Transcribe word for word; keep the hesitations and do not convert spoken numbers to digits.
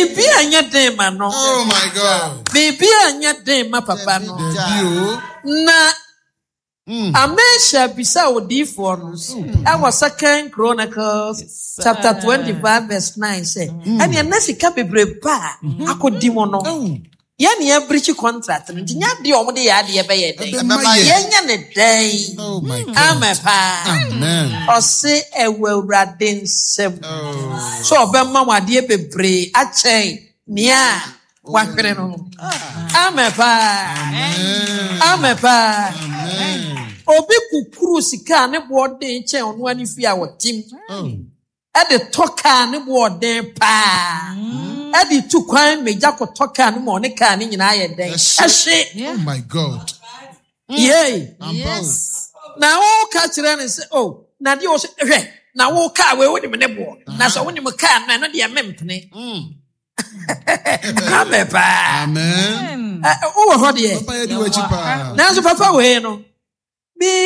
Baby, anya den ma no. Oh my God. Baby, anya den ma papa no. Na Amesha bisa odifo no. Our Second Chronicles chapter twenty-five verse nine say. And ya nasika bebre pa akodi mo no. Ya na breach contract nti nya de omo de ya de be ye den. Ya nya ne den. Oh my God. Amen pa. Amen. Ose ewurade nsem. So obemma wade bebre a chen nia wahwere no. Amen pa. Amen. Amen pa. Amen. Obi kukuru sika ne bo den chen ono ani fi a wotim. Oh. E de toka ne bo den pa. E de tu kwan meja ko toka ne mo ne ka ne nyina ye den. Ehye. Oh my God. Yay. Yes. Na wo ka kire ne say oh na de o say hwe na wo ka we wo de me ne bo. Na so wo ne me ka na no de mempene. Mm. Amen pa. Amen. Eh wo ho de. Papa, you do what you pa. Na so papa we no.